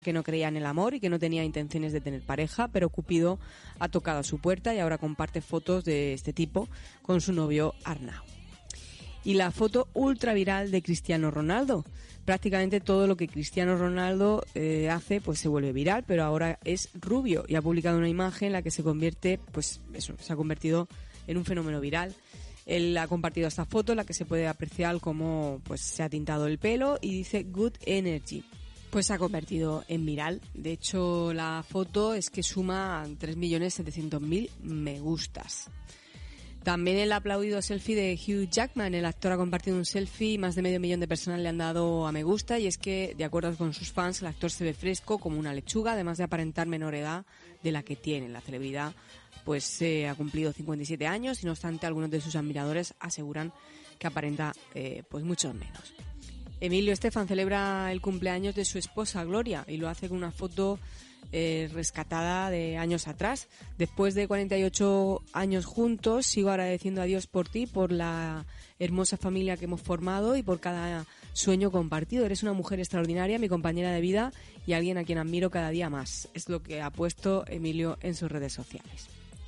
que no creía en el amor y que no tenía intenciones de tener pareja, pero Cupido ha tocado a su puerta y ahora comparte fotos de este tipo con su novio Arnau. Y la foto ultra viral de Cristiano Ronaldo. Prácticamente todo lo que Cristiano Ronaldo hace pues se vuelve viral, pero ahora es rubio y ha publicado una imagen en la que se convierte, pues eso, se ha convertido en un fenómeno viral. Él ha compartido esta foto en la que se puede apreciar cómo pues se ha tintado el pelo y dice Good Energy. Pues se ha convertido en viral. De hecho, la foto es que suma 3.700.000 me gustas. También el aplaudido selfie de Hugh Jackman. El actor ha compartido un selfie y más de 500.000 de personas le han dado a me gusta. Y es que, de acuerdo con sus fans, el actor se ve fresco como una lechuga, además de aparentar menor edad de la que tiene. La celebridad pues ha cumplido 57 años y no obstante algunos de sus admiradores aseguran que aparenta pues mucho menos. Emilio Estefan celebra el cumpleaños de su esposa Gloria y lo hace con una foto rescatada de años atrás. Después de 48 años juntos, sigo agradeciendo a Dios por ti, por la hermosa familia que hemos formado y por cada sueño compartido. Eres una mujer extraordinaria, mi compañera de vida y alguien a quien admiro cada día más. Es lo que ha puesto Emilio en sus redes sociales.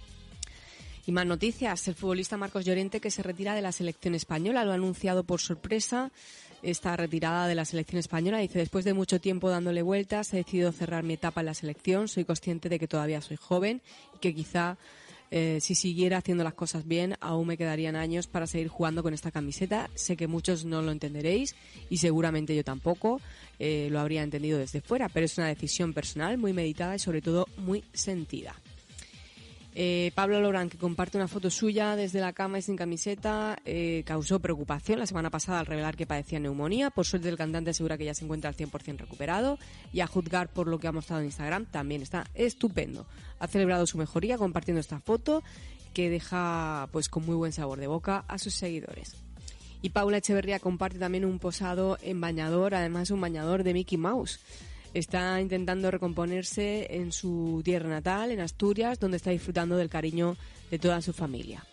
Y más noticias. El futbolista Marcos Llorente, que se retira de la selección española, lo ha anunciado por sorpresa. Esta retirada de la selección española, dice, después de mucho tiempo dándole vueltas, he decidido cerrar mi etapa en la selección. Soy consciente de que todavía soy joven y que quizá si siguiera haciendo las cosas bien, aún me quedarían años para seguir jugando con esta camiseta. Sé que muchos no lo entenderéis y seguramente yo tampoco lo habría entendido desde fuera, pero es una decisión personal, muy meditada y sobre todo muy sentida. Pablo Lorán, que comparte una foto suya desde la cama y sin camiseta, causó preocupación la semana pasada al revelar que padecía neumonía. Por suerte el cantante asegura que ya se encuentra al 100% recuperado y a juzgar por lo que ha mostrado en Instagram también está estupendo. Ha celebrado su mejoría compartiendo esta foto que deja pues con muy buen sabor de boca a sus seguidores. Y Paula Echeverría comparte también un posado en bañador, además un bañador de Mickey Mouse. Está intentando recomponerse en su tierra natal, en Asturias, donde está disfrutando del cariño de toda su familia.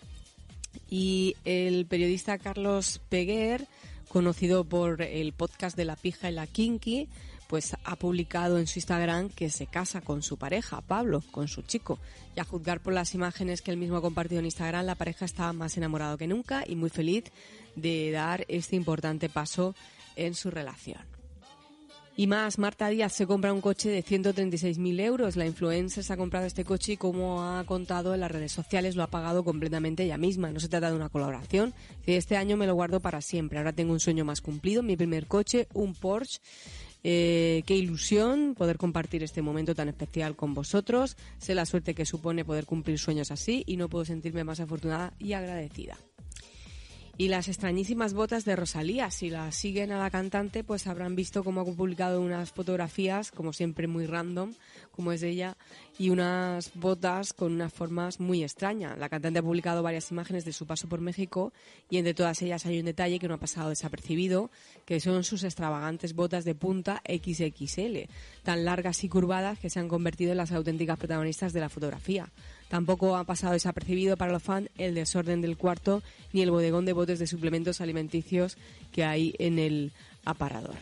Y el periodista Carlos Peguer, conocido por el podcast de La Pija y la Kinky, pues ha publicado en su Instagram que se casa con su pareja, Pablo, con su chico. Y a juzgar por las imágenes que él mismo ha compartido en Instagram, la pareja está más enamorado que nunca y muy feliz de dar este importante paso en su relación. Y más, Marta Díaz se compra un coche de 136.000 euros. La influencer se ha comprado este coche y, como ha contado en las redes sociales, lo ha pagado completamente ella misma. No se trata de una colaboración. Este año me lo guardo para siempre. Ahora tengo un sueño más cumplido. Mi primer coche, un Porsche. Qué ilusión poder compartir este momento tan especial con vosotros. Sé la suerte que supone poder cumplir sueños así y no puedo sentirme más afortunada y agradecida. Y las extrañísimas botas de Rosalía. Si la siguen a la cantante, pues habrán visto cómo ha publicado unas fotografías, como siempre muy random, como es ella, y unas botas con unas formas muy extrañas. La cantante ha publicado varias imágenes de su paso por México y entre todas ellas hay un detalle que no ha pasado desapercibido, que son sus extravagantes botas de punta XXL, tan largas y curvadas que se han convertido en las auténticas protagonistas de la fotografía. Tampoco ha pasado desapercibido para los fans el desorden del cuarto ni el bodegón de botes de suplementos alimenticios que hay en el aparador.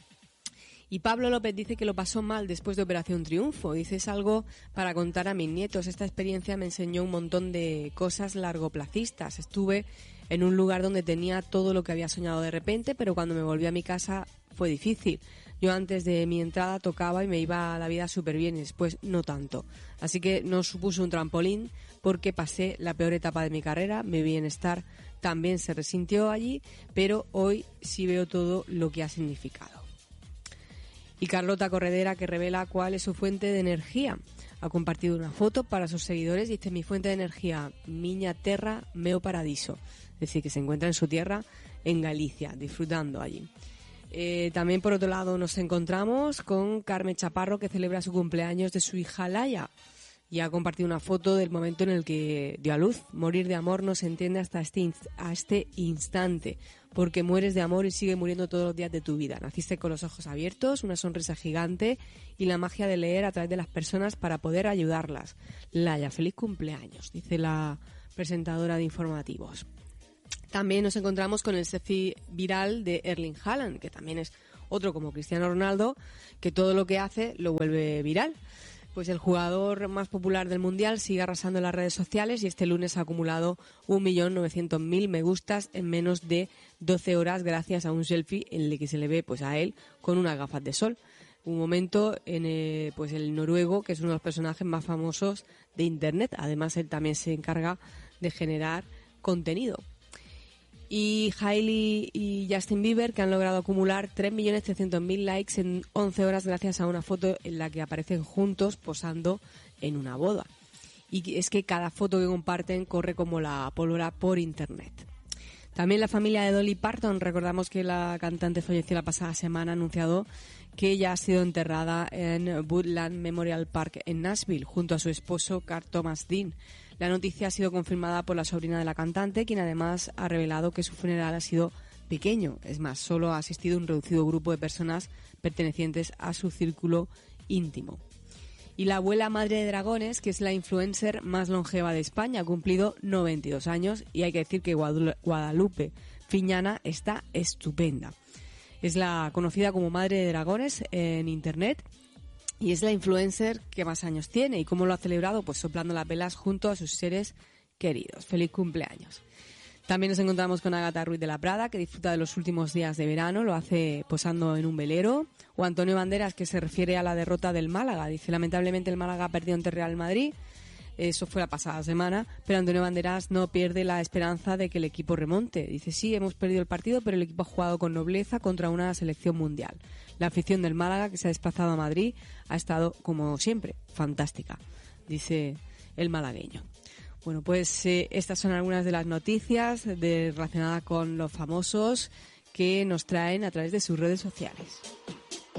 Y Pablo López dice que lo pasó mal después de Operación Triunfo. Dice, es algo para contar a mis nietos. Esta experiencia me enseñó un montón de cosas largoplacistas. Estuve en un lugar donde tenía todo lo que había soñado de repente, pero cuando me volví a mi casa fue difícil. Yo antes de mi entrada tocaba y me iba a la vida súper bien y después no tanto. Así que no supuso un trampolín porque pasé la peor etapa de mi carrera. Mi bienestar también se resintió allí, pero hoy sí veo todo lo que ha significado. Y Carlota Corredera, que revela cuál es su fuente de energía. Ha compartido una foto para sus seguidores y dice: mi fuente de energía, miña terra, meu paradiso. Es decir, que se encuentra en su tierra, en Galicia, disfrutando allí. También, por otro lado, nos encontramos con Carmen Chaparro, que celebra su cumpleaños de su hija Laia. Y ha compartido una foto del momento en el que dio a luz. Morir de amor no se entiende hasta este instante, porque mueres de amor y sigues muriendo todos los días de tu vida. Naciste con los ojos abiertos, una sonrisa gigante y la magia de leer a través de las personas para poder ayudarlas. Laia, feliz cumpleaños, dice la presentadora de informativos. También nos encontramos con el selfie viral de Erling Haaland, que también es Otro como Cristiano Ronaldo, que todo lo que hace lo vuelve viral. Pues el jugador más popular del Mundial sigue arrasando en las redes sociales y este lunes ha acumulado 1.900.000 me gustas en menos de 12 horas gracias a un selfie en el que se le ve pues a él con unas gafas de sol. Un momento en pues el noruego, que es uno de los personajes más famosos de Internet. Además, él también se encarga de generar contenido. Y Hailey y Justin Bieber, que han logrado acumular 3.300.000 likes en 11 horas gracias a una foto en la que aparecen juntos posando en una boda. Y es que cada foto que comparten corre como la pólvora por Internet. También la familia de Dolly Parton, recordamos que la cantante falleció la pasada semana, ha anunciado que ella ha sido enterrada en Woodland Memorial Park en Nashville, junto a su esposo Carl Thomas Dean. La noticia ha sido confirmada por la sobrina de la cantante, quien además ha revelado que su funeral ha sido pequeño. Es más, solo ha asistido un reducido grupo de personas pertenecientes a su círculo íntimo. Y la abuela madre de dragones, que es la influencer más longeva de España, ha cumplido 92 años y hay que decir que Guadalupe Fiñana está estupenda. Es la conocida como madre de dragones en Internet y es la influencer que más años tiene. ¿Y cómo lo ha celebrado? Pues soplando las velas junto a sus seres queridos. ¡Feliz cumpleaños! También nos encontramos con Ágata Ruiz de la Prada, que disfruta de los últimos días de verano, lo hace posando en un velero. O Antonio Banderas, que se refiere a la derrota del Málaga. Dice, lamentablemente el Málaga ha perdido ante Real Madrid. Eso fue la pasada semana, pero Antonio Banderas no pierde la esperanza de que el equipo remonte. Dice, sí, hemos perdido el partido, pero el equipo ha jugado con nobleza contra una selección mundial. La afición del Málaga, que se ha desplazado a Madrid, ha estado, como siempre, fantástica, dice el malagueño. Bueno, pues estas son algunas de las noticias relacionadas con los famosos que nos traen a través de sus redes sociales.